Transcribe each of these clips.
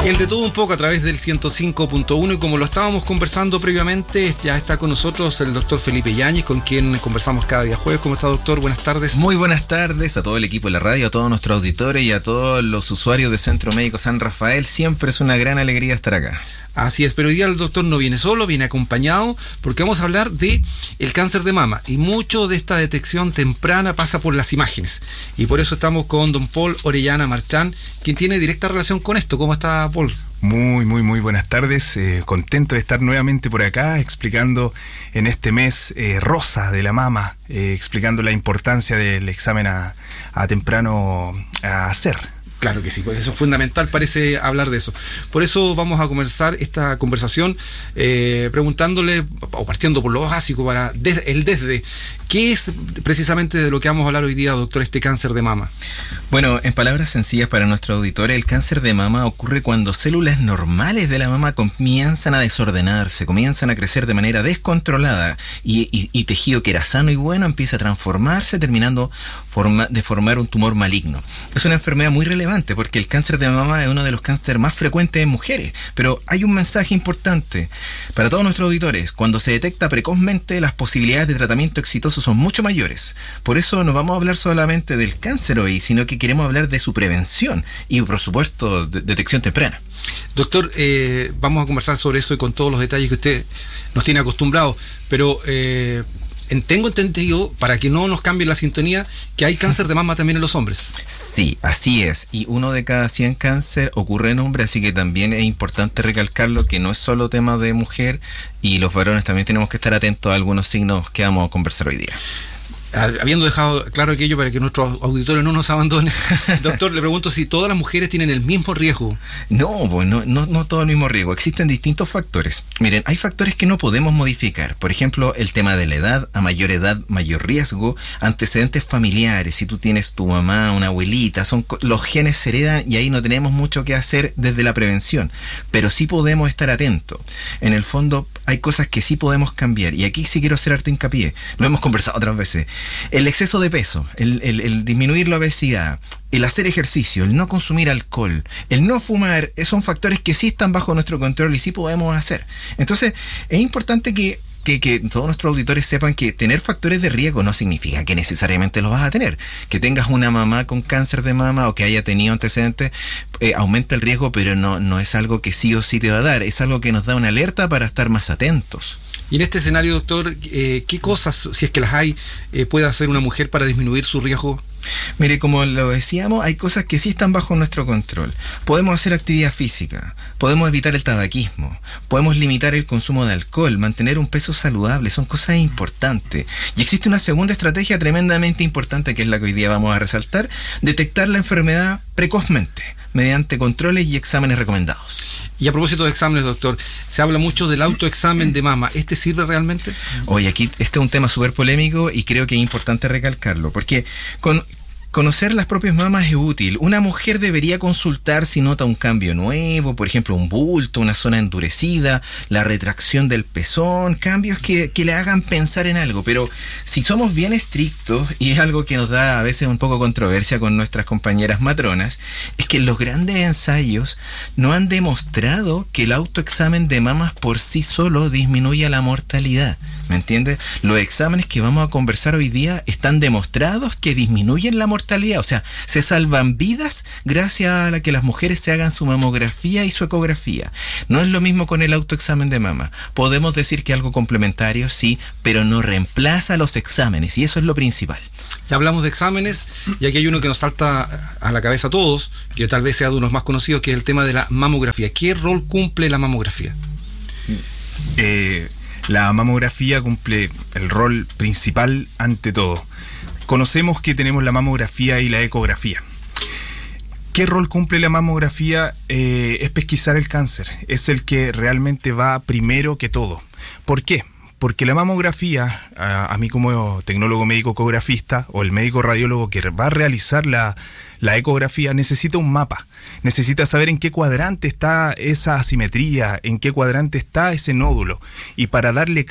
El de todo un poco a través del 105.1, y como lo estábamos conversando previamente, ya está con nosotros el doctor Felipe Yáñez, con quien conversamos cada día jueves. ¿Cómo está, doctor? Buenas tardes. Muy buenas tardes a todo el equipo de la radio, a todos nuestros auditores y a todos los usuarios de Centro Médico San Rafael. Siempre es una gran alegría estar acá. Así es, pero hoy día el doctor no viene solo, viene acompañado, porque vamos a hablar de el cáncer de mama, y mucho de esta detección temprana pasa por las imágenes, y por eso estamos con don Paul Orellana Marchán, quien tiene directa relación con esto. ¿Cómo está, Paul? Muy buenas tardes, contento de estar nuevamente por acá explicando en este mes rosa de la mama, explicando la importancia del examen a temprano a hacer. Claro que sí, pues eso es fundamental, parece hablar de eso. Por eso vamos a comenzar esta conversación preguntándole, o partiendo por lo básico, desde ¿qué es precisamente de lo que vamos a hablar hoy día, doctor, este cáncer de mama? Bueno, en palabras sencillas para nuestro auditor, el cáncer de mama ocurre cuando células normales de la mama comienzan a desordenarse, comienzan a crecer de manera descontrolada, y tejido que era sano y bueno empieza a transformarse, terminando de formar un tumor maligno. Es una enfermedad muy relevante, porque el cáncer de mama es uno de los cánceres más frecuentes en mujeres. Pero hay un mensaje importante para todos nuestros auditores: cuando se detecta precozmente, las posibilidades de tratamiento exitoso son mucho mayores. Por eso no vamos a hablar solamente del cáncer hoy, sino que queremos hablar de su prevención y, por supuesto, detección temprana. Doctor, vamos a conversar sobre eso y con todos los detalles que usted nos tiene acostumbrados, pero tengo entendido, para que no nos cambie la sintonía, que hay cáncer de mama también en los hombres. Sí, así es. Y 1 de cada 100 cáncer ocurre en hombres, así que también es importante recalcarlo, que no es solo tema de mujer, y los varones también tenemos que estar atentos a algunos signos que vamos a conversar hoy día. Habiendo dejado claro aquello para que nuestros auditores no nos abandonen, doctor, le pregunto si todas las mujeres tienen el mismo riesgo. No, pues no todo el mismo riesgo. Existen distintos factores. Miren, hay factores que no podemos modificar. Por ejemplo, el tema de la edad. A mayor edad, mayor riesgo. Antecedentes familiares. Si tú tienes tu mamá, una abuelita, los genes se heredan, y ahí no tenemos mucho que hacer desde la prevención. Pero sí podemos estar atentos. En el fondo, hay cosas que sí podemos cambiar. Y aquí sí quiero hacer harto hincapié. Lo hemos conversado otras veces. El exceso de peso, el disminuir la obesidad, el hacer ejercicio, el no consumir alcohol, el no fumar, son factores que sí están bajo nuestro control y sí podemos hacer. Entonces, es importante que todos nuestros auditores sepan que tener factores de riesgo no significa que necesariamente los vas a tener. Que tengas una mamá con cáncer de mama o que haya tenido antecedentes aumenta el riesgo, pero no es algo que sí o sí te va a dar. Es algo que nos da una alerta para estar más atentos. Y en este escenario, doctor, ¿qué cosas, si es que las hay, puede hacer una mujer para disminuir su riesgo? Mire, como lo decíamos, hay cosas que sí están bajo nuestro control. Podemos hacer actividad física, podemos evitar el tabaquismo, podemos limitar el consumo de alcohol, mantener un peso saludable, son cosas importantes. Y existe una segunda estrategia tremendamente importante, que es la que hoy día vamos a resaltar: detectar la enfermedad precozmente, mediante controles y exámenes recomendados. Y a propósito de exámenes, doctor, se habla mucho del autoexamen de mama. ¿Este sirve realmente? Oye, aquí este es un tema súper polémico y creo que es importante recalcarlo, porque conocer las propias mamas es útil. Una mujer debería consultar si nota un cambio nuevo, por ejemplo, un bulto, una zona endurecida, la retracción del pezón, cambios que le hagan pensar en algo. Pero si somos bien estrictos, y es algo que nos da a veces un poco controversia con nuestras compañeras matronas, es que los grandes ensayos no han demostrado que el autoexamen de mamas por sí solo disminuya la mortalidad. ¿Me entiendes? Los exámenes que vamos a conversar hoy día están demostrados que disminuyen la mortalidad, o sea, se salvan vidas gracias a que las mujeres se hagan su mamografía y su ecografía. No es lo mismo con el autoexamen de mama. Podemos decir que algo complementario, sí, pero no reemplaza los exámenes, y eso es lo principal. Ya hablamos de exámenes, y aquí hay uno que nos salta a la cabeza a todos, que tal vez sea de unos más conocidos, que es el tema de la mamografía. ¿Qué rol cumple la mamografía? La mamografía cumple el rol principal ante todo. Conocemos que tenemos la mamografía y la ecografía. ¿Qué rol cumple la mamografía? Es pesquisar el cáncer. Es el que realmente va primero que todo. ¿Por qué? porque la mamografía, a mí como tecnólogo médico ecografista o el médico radiólogo que va a realizar la ecografía, necesita un mapa, necesita saber en qué cuadrante está esa asimetría, en qué cuadrante está ese nódulo, y para darle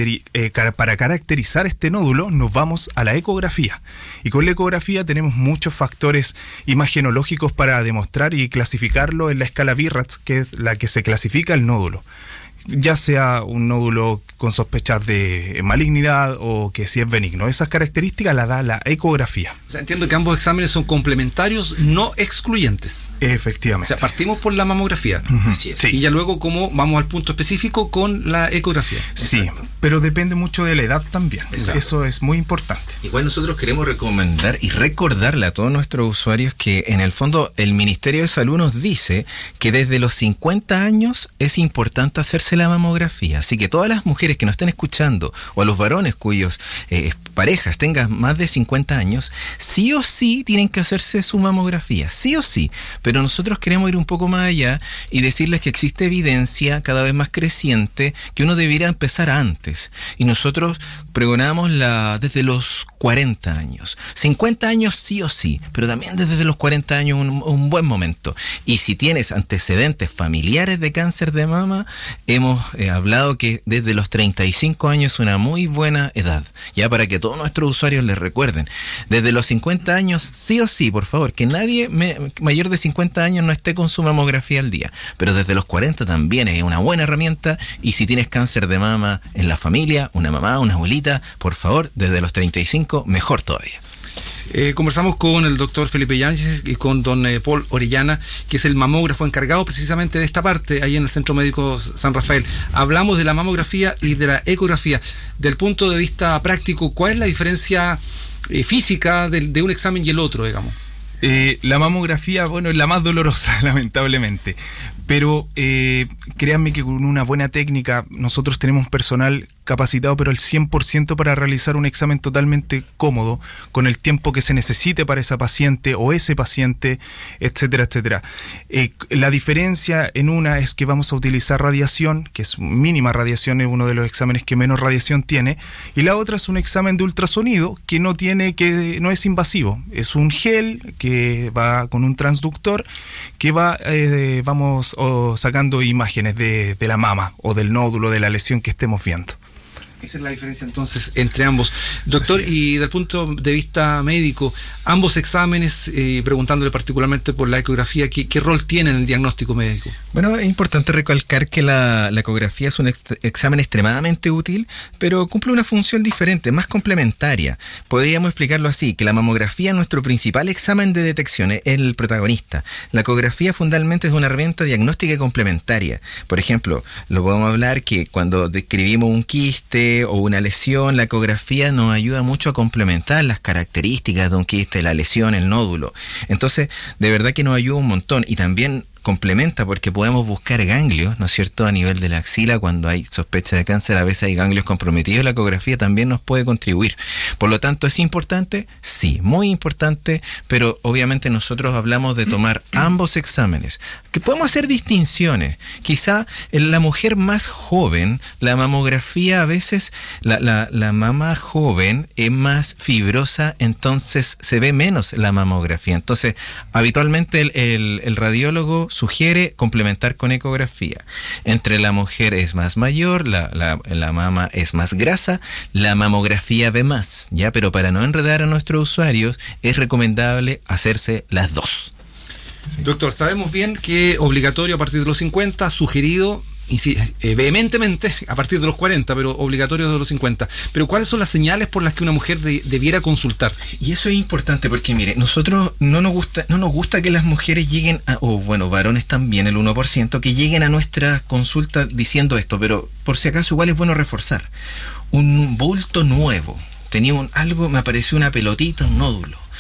para caracterizar este nódulo nos vamos a la ecografía, y con la ecografía tenemos muchos factores imagenológicos para demostrar y clasificarlo en la escala Virrads, que es la que se clasifica el nódulo, ya sea un nódulo con sospechas de malignidad o que si es benigno. Esas características las da la ecografía. O sea, entiendo que ambos exámenes son complementarios, no excluyentes. Efectivamente. O sea, partimos por la mamografía. Así es. Sí. Y ya luego como vamos al punto específico con la ecografía. Sí, exacto. Pero depende mucho de la edad también. Exacto. Eso es muy importante. Igual nosotros queremos recomendar y recordarle a todos nuestros usuarios que en el fondo el Ministerio de Salud nos dice que desde los 50 años es importante hacerse la mamografía. Así que todas las mujeres que nos estén escuchando o a los varones cuyos parejas tengan más de 50 años, sí o sí tienen que hacerse su mamografía, sí o sí. Pero nosotros queremos ir un poco más allá y decirles que existe evidencia cada vez más creciente que uno debiera empezar antes. Y nosotros pregonamos desde los 40 años. 50 años sí o sí, pero también desde los 40 años un buen momento. Y si tienes antecedentes familiares de cáncer de mama, hemos hablado que desde los 35 años es una muy buena edad, ya para que todos nuestros usuarios les recuerden. Desde los 50 años sí o sí, por favor, que nadie mayor de 50 años no esté con su mamografía al día, pero desde los 40 también es una buena herramienta. Y si tienes cáncer de mama en la familia, una mamá, una abuelita, por favor, desde los 35 mejor todavía. Conversamos con el doctor Felipe Yáñez y con don Paul Orellana, que es el mamógrafo encargado precisamente de esta parte ahí en el Centro Médico San Rafael. Hablamos de la mamografía y de la ecografía. Del punto de vista práctico, ¿cuál es la diferencia física de un examen y el otro, digamos? La mamografía, bueno, es la más dolorosa, lamentablemente. Pero créanme que con una buena técnica nosotros tenemos personal capacitado, pero al 100% para realizar un examen totalmente cómodo, con el tiempo que se necesite para esa paciente o ese paciente, etcétera, etcétera. La diferencia en una es que vamos a utilizar radiación, que es mínima radiación, es uno de los exámenes que menos radiación tiene, y la otra es un examen de ultrasonido que no es invasivo, es un gel que va con un transductor que vamos sacando imágenes de la mama o del nódulo de la lesión que estemos viendo. Esa es la diferencia entonces entre ambos. Doctor, y del punto de vista médico, ambos exámenes, preguntándole particularmente por la ecografía, ¿qué rol tiene en el diagnóstico médico? Bueno, es importante recalcar que la ecografía es un examen extremadamente útil, pero cumple una función diferente, más complementaria. Podríamos explicarlo así, que la mamografía es nuestro principal examen de detección, es el protagonista. La ecografía fundamentalmente es una herramienta diagnóstica y complementaria. Por ejemplo, lo podemos hablar que cuando describimos un quiste o una lesión, la ecografía nos ayuda mucho a complementar las características de un quiste, la lesión, el nódulo. Entonces, de verdad que nos ayuda un montón y también complementa porque podemos buscar ganglios, ¿no es cierto?, a nivel de la axila. Cuando hay sospecha de cáncer, a veces hay ganglios comprometidos. La ecografía también nos puede contribuir. Por lo tanto, ¿es importante? Sí, muy importante, pero obviamente nosotros hablamos de tomar ambos exámenes, que podemos hacer distinciones. Quizá en la mujer más joven, la mamografía a veces, la mama joven es más fibrosa, entonces se ve menos la mamografía. Entonces, habitualmente el radiólogo sugiere complementar con ecografía. Entre la mujer es más mayor, la mama es más grasa, la mamografía ve más, ¿ya? Pero para no enredar a nuestros usuarios, es recomendable hacerse las dos. Sí. Doctor, sabemos bien que obligatorio a partir de los 50, sugerido vehementemente a partir de los 40, pero obligatorio de los 50. Pero ¿cuáles son las señales por las que una mujer debiera consultar? Y eso es importante porque, mire, nosotros no nos gusta que las mujeres lleguen varones también, el 1%, que lleguen a nuestra consulta diciendo esto, pero por si acaso igual es bueno reforzar. Un bulto nuevo, tenía me apareció una pelotita, un nódulo.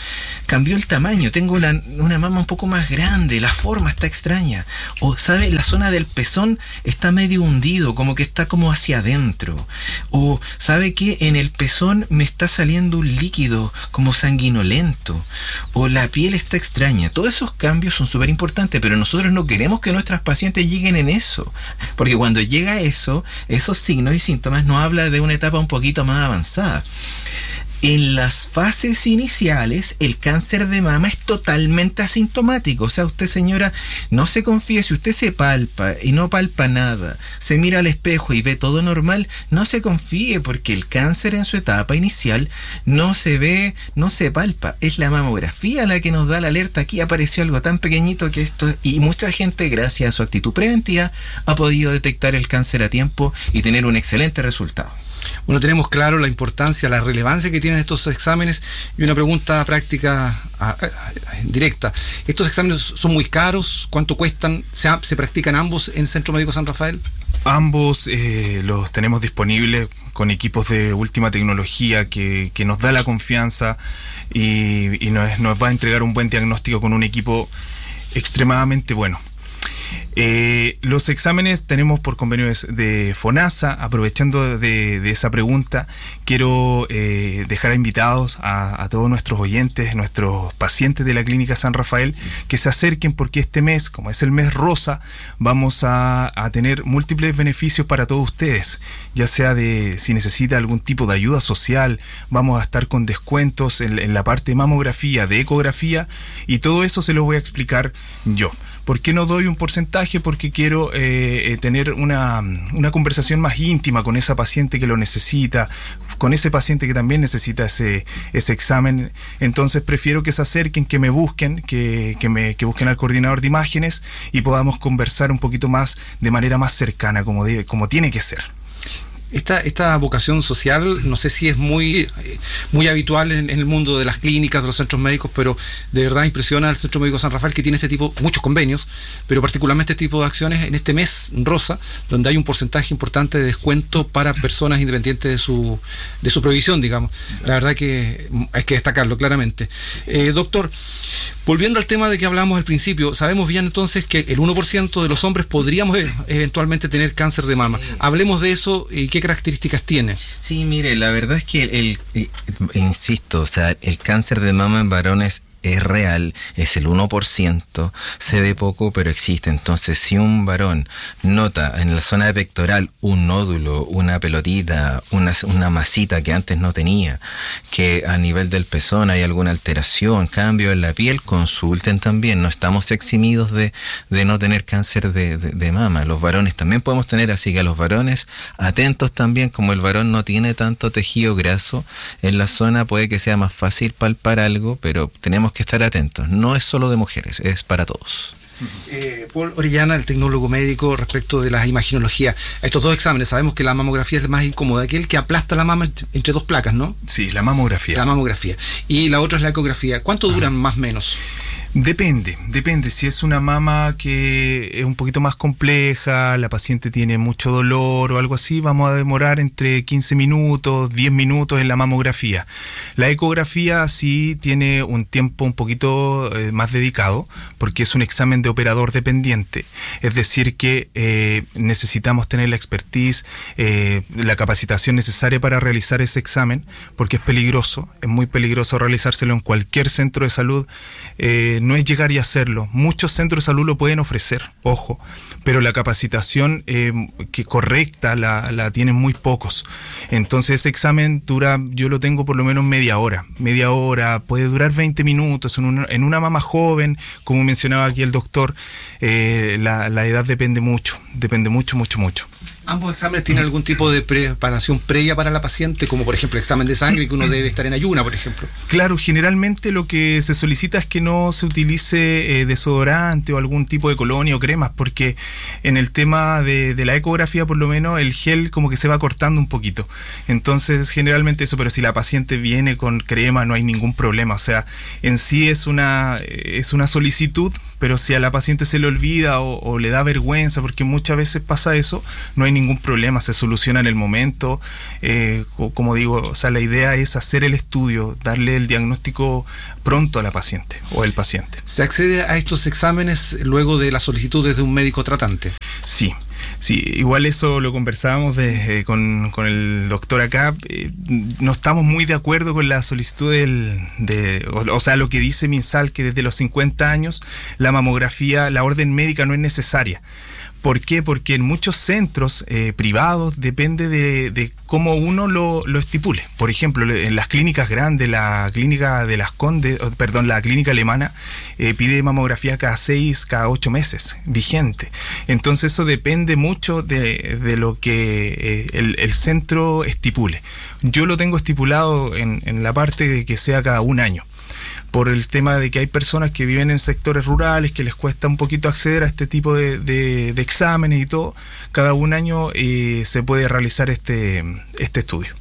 cambió el tamaño, tengo una mama un poco más grande, la forma está extraña. O, ¿sabe? La zona del pezón está medio hundido, como que está como hacia adentro. O, ¿sabe qué? En el pezón me está saliendo un líquido como sanguinolento. O la piel está extraña. Todos esos cambios son súper importantes, pero nosotros no queremos que nuestras pacientes lleguen en eso. Porque cuando llega eso, esos signos y síntomas nos habla de una etapa un poquito más avanzada. En las fases iniciales, el cáncer de mama es totalmente asintomático. O sea, usted, señora, no se confíe. Si usted se palpa y no palpa nada, se mira al espejo y ve todo normal, no se confíe, porque el cáncer en su etapa inicial no se ve, no se palpa. Es la mamografía la que nos da la alerta. Aquí apareció algo tan pequeñito que esto... Y mucha gente, gracias a su actitud preventiva, ha podido detectar el cáncer a tiempo y tener un excelente resultado. Bueno, tenemos claro la importancia, la relevancia que tienen estos exámenes, y una pregunta práctica directa. ¿Estos exámenes son muy caros? ¿Cuánto cuestan? ¿Se practican ambos en Centro Médico San Rafael? Ambos los tenemos disponibles con equipos de última tecnología que nos da la confianza y nos va a entregar un buen diagnóstico con un equipo extremadamente bueno. Los exámenes tenemos por convenios de FONASA. Aprovechando de esa pregunta, quiero dejar invitados a todos nuestros oyentes, nuestros pacientes de la Clínica San Rafael, que se acerquen, porque este mes, como es el mes rosa, vamos a tener múltiples beneficios para todos ustedes, ya sea si necesita algún tipo de ayuda social. Vamos a estar con descuentos en la parte de mamografía, de ecografía, y todo eso se lo voy a explicar yo. ¿Por qué no doy un porcentaje? Porque quiero tener una conversación más íntima con esa paciente que lo necesita, con ese paciente que también necesita ese examen. Entonces prefiero que se acerquen, que me busquen, que busquen al coordinador de imágenes y podamos conversar un poquito más, de manera más cercana, como tiene que ser. Esta vocación social, no sé si es muy habitual en el mundo de las clínicas, de los centros médicos, pero de verdad impresiona al Centro Médico San Rafael, que tiene muchos convenios, pero particularmente este tipo de acciones en este mes rosa, donde hay un porcentaje importante de descuento para personas independientes de su provisión, digamos. La verdad que hay que destacarlo claramente. Doctor, volviendo al tema de que hablábamos al principio, sabemos bien entonces que el 1% de los hombres podríamos eventualmente tener cáncer de mama. Hablemos de eso y qué características tiene. Sí, mire, la verdad es que insisto, o sea, el cáncer de mama en varones es real, es el 1%, se ve poco, pero existe. Entonces, si un varón nota en la zona pectoral un nódulo, una pelotita, una masita que antes no tenía, que a nivel del pezón hay alguna alteración, cambio en la piel, consulten también. No estamos eximidos de no tener cáncer de mama. Los varones también podemos tener, así que a los varones atentos también. Como el varón no tiene tanto tejido graso en la zona, puede que sea más fácil palpar algo, pero tenemos que estar atentos. No es solo de mujeres, es para todos. Paul Orellana, el tecnólogo médico, respecto de la imaginología, estos dos exámenes, sabemos que la mamografía es el más incómodo, aquel que aplasta la mama entre dos placas, ¿no? Sí, la mamografía. La mamografía. Y la otra es la ecografía. ¿Cuánto duran más o menos? Depende. Si es una mama que es un poquito más compleja, la paciente tiene mucho dolor o algo así, vamos a demorar entre 15 minutos, 10 minutos en la mamografía. La ecografía sí tiene un tiempo un poquito más dedicado, porque es un examen de operador dependiente. Es decir que necesitamos tener la expertise, la capacitación necesaria para realizar ese examen, porque es peligroso, es muy peligroso realizárselo en cualquier centro de salud. No es llegar y hacerlo. Muchos centros de salud lo pueden ofrecer, ojo, pero la capacitación que correcta la tienen muy pocos. Entonces ese examen dura, yo lo tengo por lo menos media hora, puede durar 20 minutos en una mama joven, como mencionaba aquí el doctor. La edad depende mucho. ¿Ambos exámenes tienen algún tipo de preparación previa para la paciente, como por ejemplo el examen de sangre, que uno debe estar en ayuna, por ejemplo? Claro, generalmente lo que se solicita es que no se utilice desodorante o algún tipo de colonia o cremas, porque en el tema de la ecografía, por lo menos, el gel como que se va cortando un poquito. Entonces, generalmente eso, pero si la paciente viene con crema, no hay ningún problema. O sea, en sí es una solicitud pero si a la paciente se le olvida o le da vergüenza, porque muchas veces pasa eso, no hay ningún problema, se soluciona en el momento. Como digo, o sea, la idea es hacer el estudio, darle el diagnóstico pronto a la paciente o el paciente. ¿Se accede a estos exámenes luego de las solicitudes de un médico tratante? Sí. Sí, igual eso lo conversábamos con el doctor acá. No estamos muy de acuerdo con la solicitud o sea, lo que dice MinSal, que desde los 50 años la mamografía, la orden médica no es necesaria. ¿Por qué? Porque en muchos centros privados depende de cómo uno lo estipule. Por ejemplo, en las clínicas grandes, la clínica de Las Condes, la clínica alemana pide mamografía cada 8 meses, vigente. Entonces eso depende mucho de lo que el centro estipule. Yo lo tengo estipulado en la parte de que sea cada 1 año. Por el tema de que hay personas que viven en sectores rurales que les cuesta un poquito acceder a este tipo de exámenes y todo. Cada 1 año se puede realizar este estudio.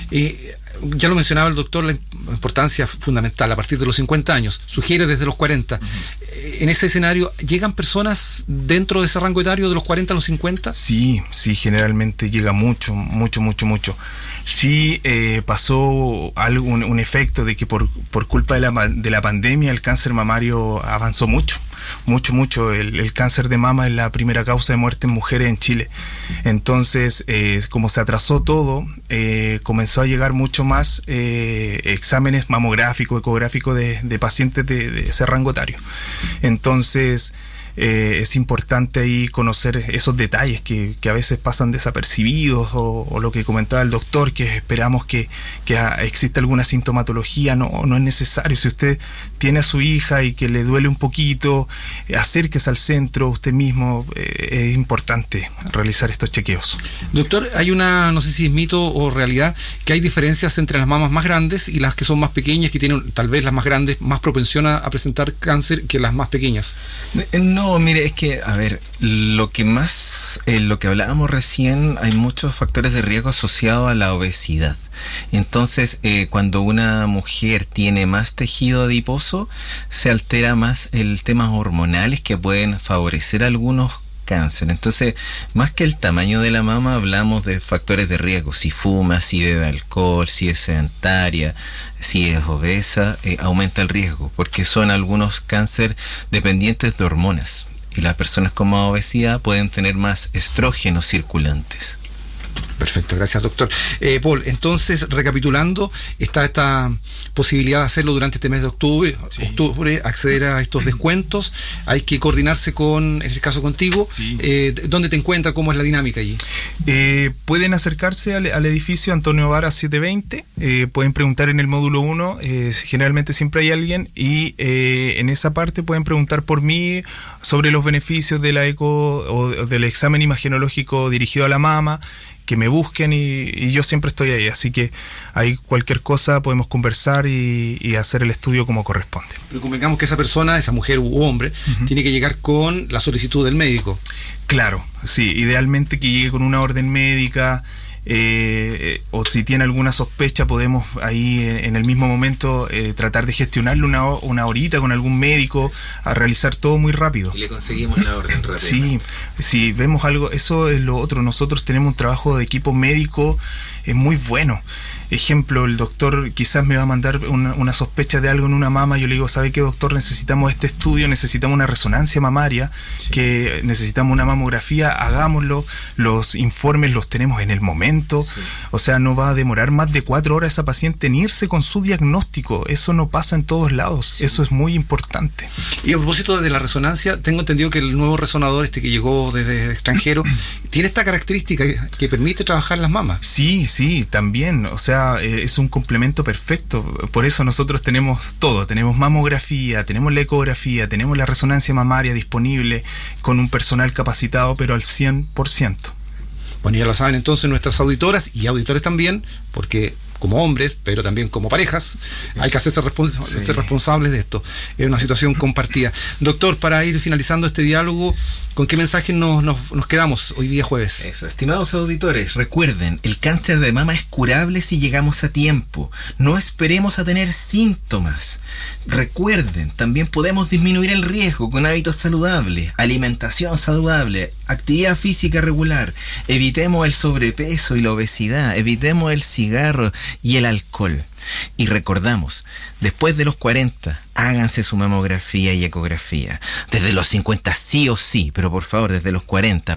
Ya lo mencionaba el doctor, la importancia fundamental a partir de los 50 años, sugiere desde los 40. En ese escenario, ¿llegan personas dentro de ese rango etario de los 40 a los 50? Sí, generalmente llega mucho. Sí, pasó un efecto de que por culpa de la pandemia el cáncer mamario avanzó mucho. El cáncer de mama es la primera causa de muerte en mujeres en Chile. Entonces, como se atrasó todo, comenzó a llegar mucho más exámenes mamográficos, ecográficos de pacientes de ese rango etario. Entonces, es importante ahí conocer esos detalles que a veces pasan desapercibidos, o lo que comentaba el doctor, que esperamos que exista alguna sintomatología. No es necesario. Si usted tiene a su hija y que le duele un poquito, acérquese al centro usted mismo. Es importante realizar estos chequeos. Doctor, hay no sé si es mito o realidad, que hay diferencias entre las mamas más grandes y las que son más pequeñas, que tienen tal vez las más grandes más propensión a presentar cáncer que las más pequeñas. No, mire, es que, a ver, lo que hablábamos recién, hay muchos factores de riesgo asociados a la obesidad. Entonces, cuando una mujer tiene más tejido adiposo, se altera más el tema hormonales que pueden favorecer algunos cáncer. Entonces, más que el tamaño de la mama, hablamos de factores de riesgo. Si fuma, si bebe alcohol, si es sedentaria, si es obesa, aumenta el riesgo, porque son algunos cáncer dependientes de hormonas. Y las personas con más obesidad pueden tener más estrógenos circulantes. Perfecto, gracias doctor. Paul, entonces recapitulando, está esta posibilidad de hacerlo durante este mes de octubre, acceder a estos descuentos, hay que coordinarse en este caso contigo. Sí. ¿Dónde te encuentras? ¿Cómo es la dinámica allí? Pueden acercarse al edificio Antonio Vara 720, pueden preguntar en el módulo 1, generalmente siempre hay alguien, y en esa parte pueden preguntar por mí sobre los beneficios de la eco o del examen imagenológico dirigido a la mama, que me busquen y yo siempre estoy ahí, así que hay cualquier cosa podemos conversar y hacer el estudio como corresponde. Pero convengamos que esa persona, esa mujer u hombre, tiene que llegar con la solicitud del médico. Claro, sí, idealmente que llegue con una orden médica, o si tiene alguna sospecha podemos ahí en el mismo momento tratar de gestionarle una horita con algún médico, a realizar todo muy rápido. Y le conseguimos la orden rápida. Sí, si vemos algo, eso es lo otro. Nosotros tenemos un trabajo de equipo médico muy bueno. Ejemplo, el doctor quizás me va a mandar una sospecha de algo en una mama, yo le digo, ¿sabe qué, doctor? Necesitamos este estudio, necesitamos una resonancia mamaria, que necesitamos una mamografía, hagámoslo, los informes los tenemos en el momento, o sea, no va a demorar más de 4 horas esa paciente en irse con su diagnóstico, eso no pasa en todos lados, eso es muy importante. Y a propósito de la resonancia, tengo entendido que el nuevo resonador que llegó desde el extranjero tiene esta característica que permite trabajar las mamas. Sí, también, o sea, es un complemento perfecto. Por eso nosotros tenemos todo, tenemos mamografía, tenemos la ecografía, tenemos la resonancia mamaria disponible con un personal capacitado, pero al 100%. Bueno, ya lo saben entonces nuestras auditoras y auditores también, porque como hombres, pero también como parejas. Hay que hacerse ser responsables de esto. Es una situación compartida. Doctor, para ir finalizando este diálogo, ¿con qué mensaje nos quedamos hoy día jueves? Eso, estimados auditores, recuerden, el cáncer de mama es curable si llegamos a tiempo. No esperemos a tener síntomas. Recuerden, también podemos disminuir el riesgo con hábitos saludables, alimentación saludable, actividad física regular. Evitemos el sobrepeso y la obesidad, evitemos el cigarro y el alcohol. Y recordamos, después de los 40, háganse su mamografía y ecografía. Desde los 50 sí o sí, pero por favor, desde los 40,